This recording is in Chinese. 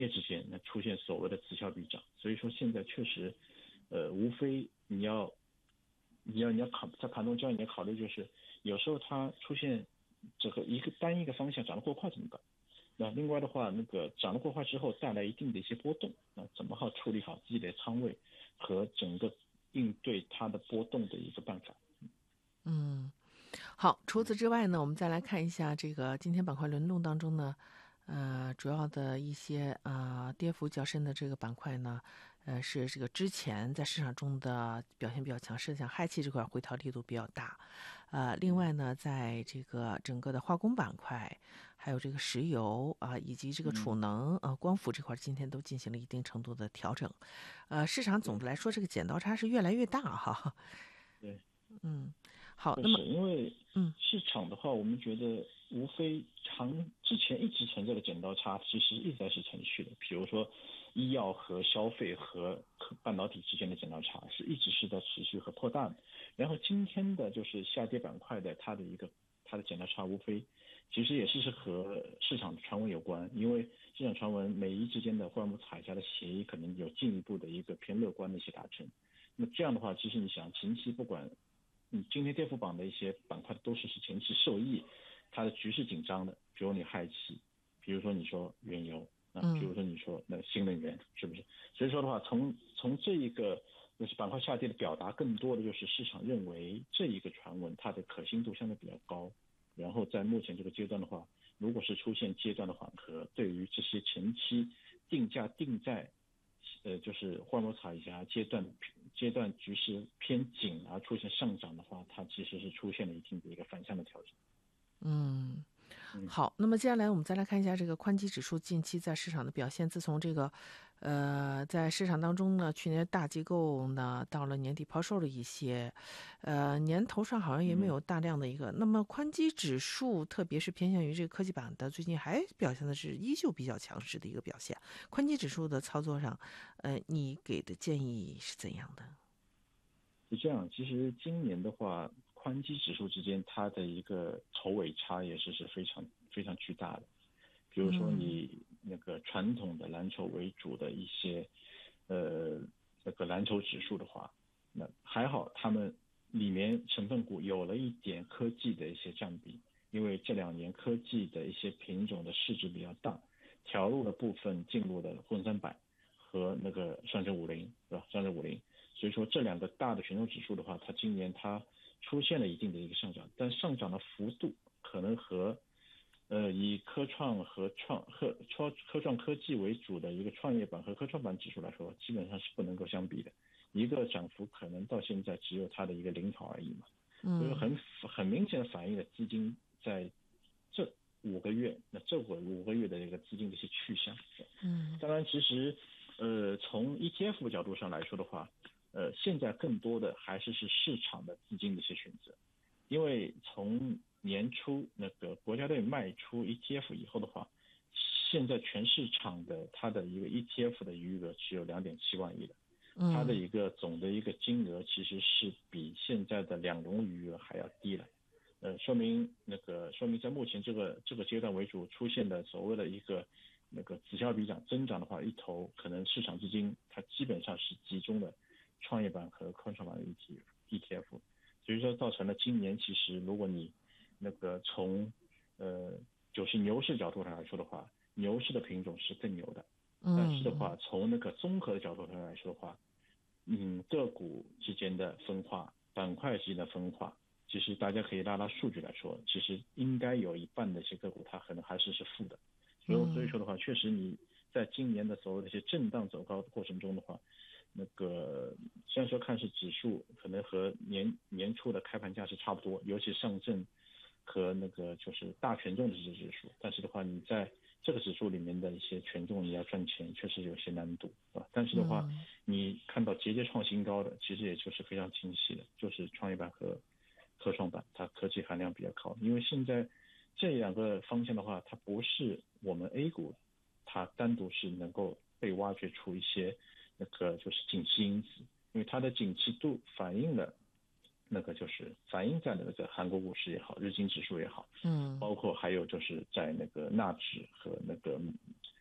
业之间那出现所谓的此消彼长。所以说现在确实，无非你要在盘中交易，你要考虑就是有时候它出现这个单一个方向涨得过快怎么办？那另外的话，那个涨得过快之后带来一定的一些波动，那怎么好处理好自己的仓位和整个应对它的波动的一个办法。 嗯，好，除此之外呢，我们再来看一下这个今天板块轮动当中呢，主要的一些跌幅较深的这个板块呢，是这个之前在市场中的表现比较强势，像氦气这块回调力度比较大，另外呢，在这个整个的化工板块，还有这个石油以及这个储能光伏这块，今天都进行了一定程度的调整，市场总对的来说这个剪刀差是越来越大哈， 对。 嗯，好，那么就是因为嗯。 市场的话，我们觉得无非之前一直存在的剪刀差，其实一直在是程序的。比如说，医药和消费和半导体之间的剪刀差是一直是在持续和扩大的。然后今天的就是下跌板块的它的剪刀差，无非其实也是和市场传闻有关，因为市场传闻美伊之间的货物采价的协议可能有进一步的一个偏乐观的一些达成。那么这样的话，其实你想前期不管今天跌幅榜的一些板块都是前期受益，它的局势紧张的，比如你氦气，比如说你说原油，比如说你说那新能源，是不是？所以说的话，从这一个就是板块下跌的表达，更多的就是市场认为这一个传闻它的可信度相对比较高，然后在目前这个阶段的话，如果是出现阶段的缓和，对于这些前期定价定在就是货物采价阶段局势偏紧而出现上涨的话，它其实是出现了一定的一个反向的调整。 嗯， 嗯好，那么接下来我们再来看一下这个宽基指数近期在市场的表现。自从这个，在市场当中呢，去年大机构呢到了年底抛售了一些，年头上好像也没嗯。 有大量的一个。那么宽基指数，特别是偏向于这个科技板的，最近还表现的是依旧比较强势的一个表现。宽基指数的操作上，你给的建议是怎样的？ 是这样，其实今年的话，宽基指数之间它的一个头尾差也是非常非常巨大的。比如说嗯你那个传统的蓝筹为主的一些那个蓝筹指数的话，那还好，他们里面成分股有了一点科技的一些占比，因为这2年科技的一些品种的市值比较大，调入的部分进入了沪深300和那个上证50，对吧？上证50，所以说这2个大的权重指数的话，它今年它出现了一定的一个上涨，但上涨的幅度可能和以科创和科创科技为主的一个创业板和科创板指数来说，基本上是不能够相比的。一个涨幅可能到现在只有它的一个领跑而已嘛，所以说嗯很明显的反映了资金在这5个月，那这5个月的一个资金的一些去向。 嗯当然，其实从 ETF 角度上来说的话，现在更多的还是市场的资金的一些选择。因为从年初那个国家队卖出 ETF 以后的话，现在全市场的它的一个 ETF 的余额只有2.7万亿了，它的嗯一个总的一个金额其实是比现在的两融余额还要低了。说明在目前这个阶段为主出现的所谓的一个那个此消彼长增长的话，一头可能市场资金它基本上是集中了创业板和科创板的 ETF，所以说造成了今年其实如果你那个从就是牛市角度上来说的话，牛市的品种是更牛的，但是的话嗯从那个综合的角度上来说的话，个股之间的分化，板块之间的分化，其实大家可以拉数据来说，其实应该有一半的一些个股它可能还是负的，所以嗯说的话，确实你在今年的所谓的一些震荡走高的过程中的话，那个虽然说看是指数可能和年初的开盘价是差不多，尤其上证和那个就是大权重的这些指数，但是的话你在这个指数里面的一些权重你要赚钱确实有些难度啊。但是的话， 嗯你看到节节创新高的，其实也就是非常清晰的，就是创业板和科创板，它科技含量比较高。因为现在这2个方向的话，它不是我们 A 股它单独是能够被挖掘出一些那个就是景气因子，因为它的景气度反映了那个就是反映在那个韩国股市也好，日经指数也好， 嗯包括还有就是在那个纳指和那个